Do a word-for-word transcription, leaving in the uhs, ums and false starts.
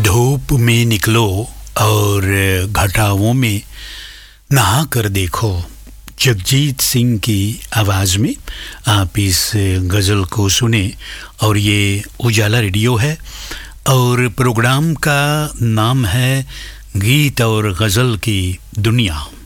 धूप में निकलो और घटाओं में नहा कर देखो। जगजीत सिंह की आवाज़ में आप इस गज़ल को सुने और ये उजाला रेडियो है और प्रोग्राम का नाम है गीत और गज़ल की दुनिया।